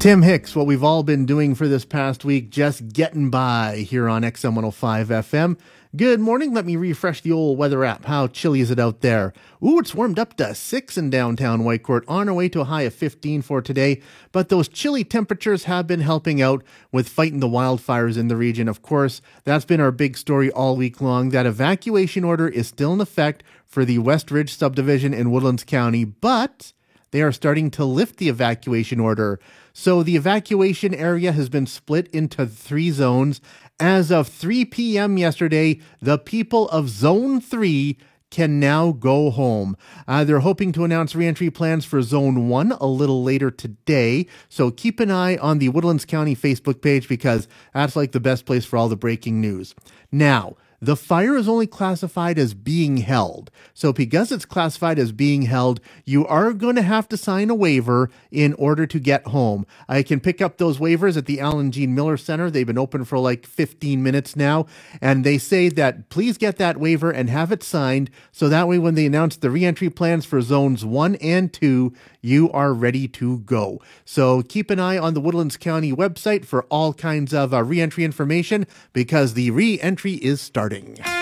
Tim Hicks, what we've all been doing for this past week, just getting by here on XM 105 FM. Good morning. Let me refresh the old weather app. How chilly is it out there? Ooh, it's warmed up to 6 in downtown Whitecourt, on our way to a high of 15 for today. But those chilly temperatures have been helping out with fighting the wildfires in the region. Of course, that's been our big story all week long. That evacuation order is still in effect for the West Ridge subdivision in Woodlands County, but they are starting to lift the evacuation order. So the evacuation area has been split into 3 zones. As of 3 p.m. yesterday, the people of Zone 3 can now go home. They're hoping to announce reentry plans for Zone 1 a little later today. So keep an eye on the Woodlands County Facebook page because that's like the best place for all the breaking news. Now, the fire is only classified as being held. So because it's classified as being held, you are going to have to sign a waiver in order to get home. I can pick up those waivers at the Alan Jean Miller Center. They've been open for like 15 minutes now. And they say that please get that waiver and have it signed. So that way when they announce the reentry plans for zones 1 and 2, you are ready to go. So keep an eye on the Woodlands County website for all kinds of reentry information because the reentry is starting.